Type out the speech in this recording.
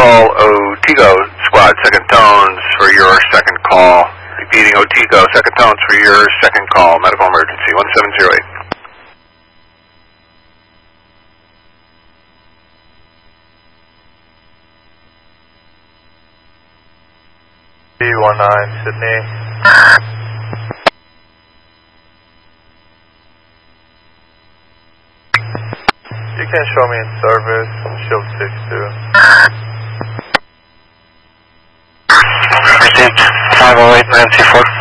call Otigo Squad, second tones for your second call. Repeating Otigo, second tones for your second call, medical emergency, 1708. 19 Sydney. You can show me in service, Shield 6-2. Received 508 Nancy 4.